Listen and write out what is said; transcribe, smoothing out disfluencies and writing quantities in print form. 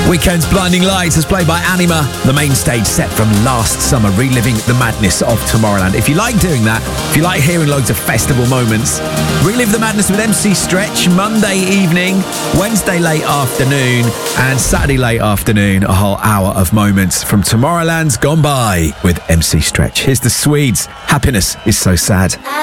Weekend's Blinding Lights is played by Anima, the main stage set from last summer, reliving the madness of Tomorrowland. If you like doing that, if you like hearing loads of festival moments, relive the madness with MC Stretch Monday evening, Wednesday late afternoon, and Saturday late afternoon. A whole hour of moments from Tomorrowland's gone by with MC Stretch. Here's the Swedes. Happiness is so sad.